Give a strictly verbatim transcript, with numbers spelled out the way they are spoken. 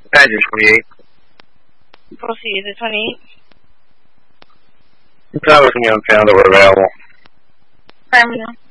Passenger twenty-eight. Proceed, is it twenty-eight? Drivers can be unfound or available. Terminal.